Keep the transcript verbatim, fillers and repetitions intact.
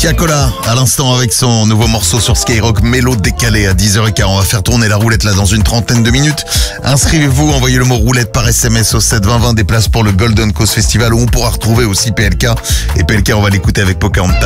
Tiakola, à l'instant avec son nouveau morceau sur Skyrock, Mélo décalé à dix heures quinze. On va faire tourner la roulette là dans une trentaine de minutes. Inscrivez-vous, envoyez le mot roulette par S M S au sept vingt vingt, des places pour le Golden Coast Festival où on pourra retrouver aussi P L K. Et P L K, on va l'écouter avec Pocahontas.